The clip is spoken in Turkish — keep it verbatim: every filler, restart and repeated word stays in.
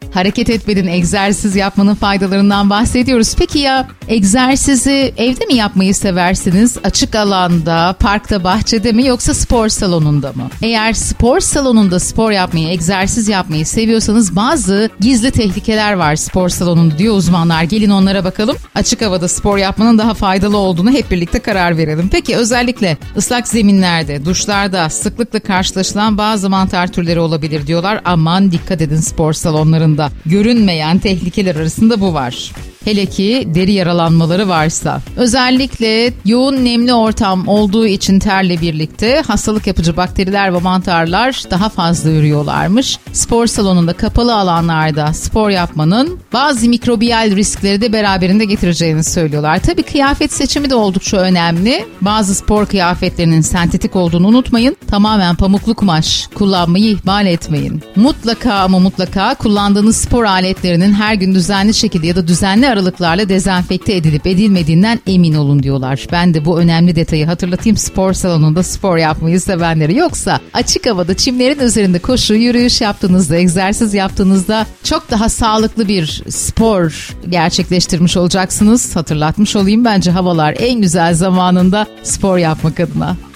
hareket etmenin, egzersiz yapmanın faydalarından bahsediyoruz. Peki ya egzersizi evde mi yapmayı seversiniz? Açık alanda, parkta, bahçede mi yoksa spor salonunda mı? Eğer spor salonunda spor yapmayı, egzersiz yapmayı seviyorsanız bazı gizli tehlikeler var spor salonunda diyor uzmanlar. Gelin onlara bakalım. Açık havada spor yapmanın daha faydalı olduğunu hep birlikte karar verelim. Peki özellikle ıslak zeminlerde, duşlarda sıklıkla karşılaşılan bazı mantar türleri olabilir diyorlar. Aman dikkat edin spor salonlarında. Görünmeyen tehlikeler arasında bu var. Hele ki deri yaralanmaları varsa. Özellikle yoğun nemli ortam olduğu için terle birlikte hastalık yapıcı bakteriler ve mantarlar daha fazla ürüyorlarmış. Spor salonunda, kapalı alanlarda spor yapmanın bazı mikrobiyal riskleri de beraberinde getireceğini söylüyorlar. Tabii kıyafet seçimi de oldukça önemli. Bazı spor kıyafetlerinin sentetik olduğunu unutmayın. Tamamen pamuklu kumaş kullanmayı ihmal etmeyin. Mutlaka ama mutlaka kullandığınız spor aletlerinin her gün düzenli şekilde ya da düzenli aralıklarla dezenfekte edilip edilmediğinden emin olun diyorlar. Ben de bu önemli detayı hatırlatayım spor salonunda spor yapmayı sevenleri. Yoksa açık havada çimlerin üzerinde koşu, yürüyüş yaptığınızda, egzersiz yaptığınızda çok daha sağlıklı bir spor gerçekleştirmiş olacaksınız. Hatırlatmış olayım, bence havalar en güzel zamanında spor yapmak adına.